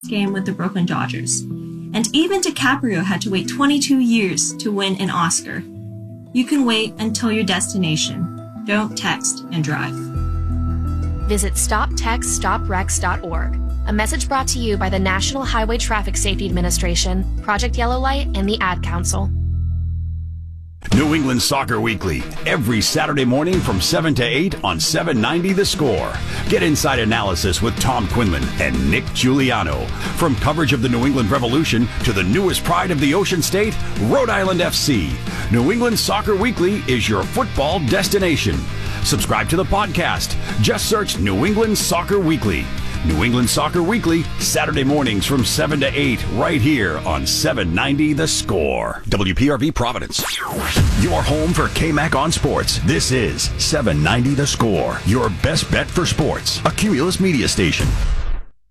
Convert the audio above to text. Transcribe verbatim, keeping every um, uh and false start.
game with the Brooklyn Dodgers. And even DiCaprio had to wait twenty-two years to win an Oscar. You can wait until your destination. Don't text and drive. Visit stop text stop wrecks dot org. A message brought to you by the National Highway Traffic Safety Administration, Project Yellow Light, and the Ad Council. New England Soccer Weekly, every Saturday morning from seven to eight on seven ninety The Score. Get inside analysis with Tom Quinlan and Nick Giuliano. From coverage of the New England Revolution to the newest pride of the Ocean State, Rhode Island F C. New England Soccer Weekly is your football destination. Subscribe to the podcast. Just search New England Soccer Weekly. New England Soccer Weekly, Saturday mornings from seven to eight, right here on seven ninety The Score. W P R V Providence. Your home for K-Mac on sports. This is seven ninety The Score, your best bet for sports. A Cumulus media station.